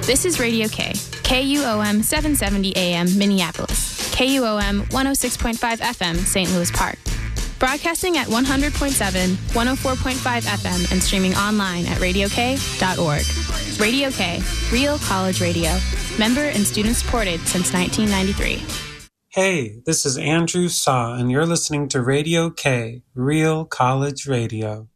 This is Radio K, KUOM 770 AM Minneapolis, KUOM 106.5 FM St. Louis Park. Broadcasting at 100.7, 104.5 FM, and streaming online at radiok.org. Radio K, real college radio. Member and student supported since 1993. Hey, this is Andrew Saw, and you're listening to Radio K, real college radio.